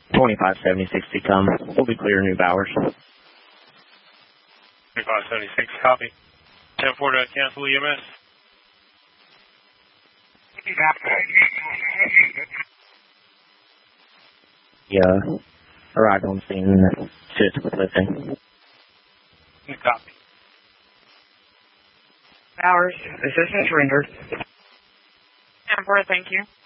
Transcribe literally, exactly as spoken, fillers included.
twenty-five seventy-six to come. We'll be clear New Bowers. twenty-five seventy-six, copy. ten four to cancel E M S. Yeah, arrived on scene and assist with lifting. Copy. Bowers, assistance rendered. ten four, thank you.